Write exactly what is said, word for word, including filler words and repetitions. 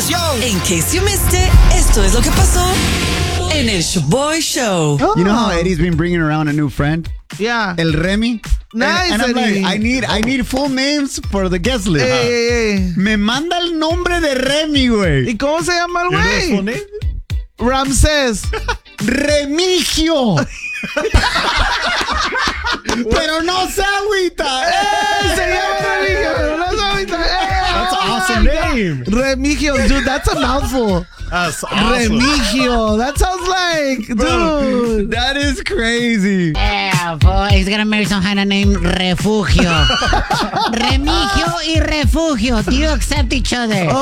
Show. In case you missed it, esto es lo que pasó en el Shaboy Show. You know how Eddie's been bringing around a new friend? Yeah. El Remy. Nice, and, and I'm Eddie. like, I need, I need full names for the guest list. Ey, ey, ey. Me manda el nombre de Remy, güey. ¿Y cómo se llama el You know his full güey? name? Ramsés. Remigio. Pero no se agüita. ¡Eh! Se llama Remigio, pero no se agüita. ¡Eh! That's an awesome name. Remigio, dude, that's a mouthful. That's awesome. Remigio. That sounds like, dude. That is crazy. Yeah, boy, he's gonna marry some kind of name Refugio. Remigio y Refugio. Do you accept each other?